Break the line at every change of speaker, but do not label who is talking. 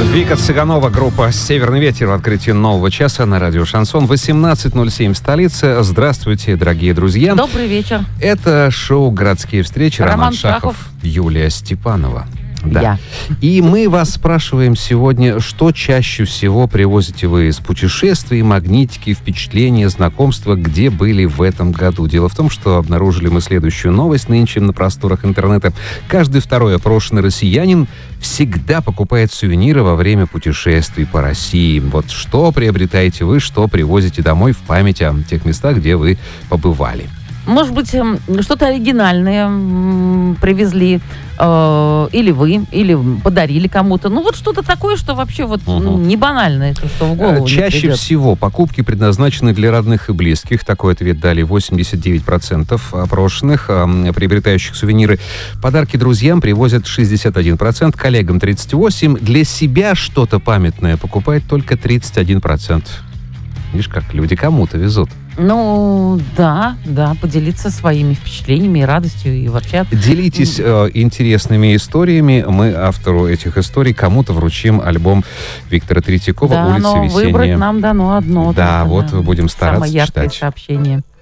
Вика Цыганова, группа «Северный ветер» в открытии нового часа на радио «Шансон». 18:07 в столице. Здравствуйте, дорогие друзья.
Добрый вечер.
Это шоу «Городские встречи».
Роман Шахов.
Юлия Степанова. Да.
Я.
И мы вас спрашиваем сегодня, что чаще всего привозите вы из путешествий, магнитики, впечатления, знакомства, где были в этом году. Дело в том, что обнаружили мы следующую новость нынче на просторах интернета. Каждый второй опрошенный россиянин всегда покупает сувениры во время путешествий по России. Вот что приобретаете вы, что привозите домой в память о тех местах, где вы побывали?
Может быть, что-то оригинальное привезли, или вы, или подарили кому-то. Ну, вот что-то такое, что вообще вот не банальное, что в голову не
Чаще
придет.
всего покупки предназначены для родных и близких. Такой ответ дали 89% опрошенных, приобретающих сувениры. Подарки друзьям привозят 61%, коллегам 38%. Для себя что-то памятное покупает только 31%. Видишь, как люди кому-то везут.
Ну, да, поделиться своими впечатлениями и радостью, и вообще...
Делитесь интересными историями. Мы автору этих историй кому-то вручим альбом Виктора Третьякова
Да,
«Улица
но
весенняя».
выбрать нам дано одно.
Да,
только,
вот будем стараться
самое яркое
читать.
сообщение.